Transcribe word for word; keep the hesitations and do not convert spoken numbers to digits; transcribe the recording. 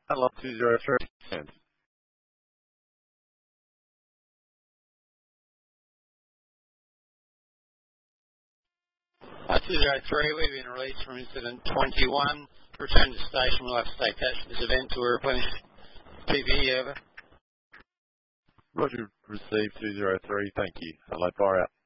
Hello, two zero three. Uh, two zero three, we've been released from incident twenty-one. Return to station. We'll have to stay attached to this event to replenish P P E, over. Roger, received two zero three. Thank you. Hello, fire out.